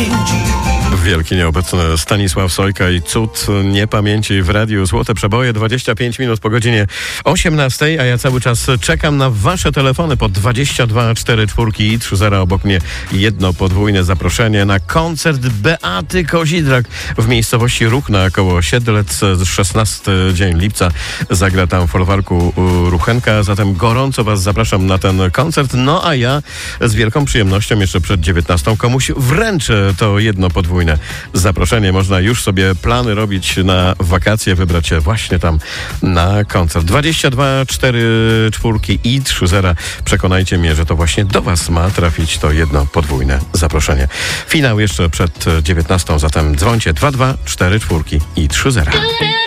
niepamięci. Wielki nieobecny Stanisław Sojka i cud niepamięci w radiu. Złote przeboje, 25 minut po godzinie 18, a ja cały czas czekam na wasze telefony po 22 44 i 30. Obok mnie jedno podwójne zaproszenie na koncert Beaty Kozidrak w miejscowości Ruchna koło Siedlec. 16 dzień lipca zagra tam w folwarku Ruchenka, zatem gorąco was zapraszam na ten koncert. No a ja z wielką przyjemnością jeszcze przed 19 komuś wręczę to jedno podwójne zaproszenie. Można już sobie plany robić na wakacje, wybrać się właśnie tam na koncert. 22 44 i 30. Przekonajcie mnie, że to właśnie do was ma trafić to jedno podwójne zaproszenie. Finał jeszcze przed 19, zatem dzwońcie 22 44 i 30.